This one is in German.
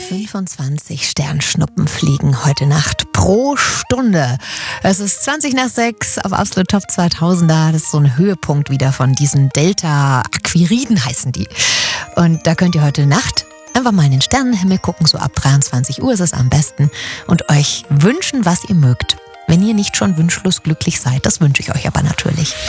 25 Sternschnuppen fliegen heute Nacht pro Stunde. Es ist 20 nach 6 auf Absolut Top 2000er. Das ist so ein Höhepunkt wieder von diesen Delta-Aquiriden heißen die. Und da könnt ihr heute Nacht einfach mal in den Sternenhimmel gucken, so ab 23 Uhr ist es am besten, und euch wünschen, was ihr mögt. Wenn ihr nicht schon wunschlos glücklich seid, das wünsche ich euch aber natürlich.